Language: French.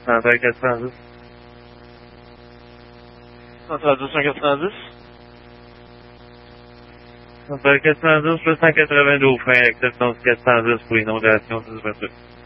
Centre 410. Centre 290. Centre 410, plus 192 frein, acceptance 410 pour inondation du voiture.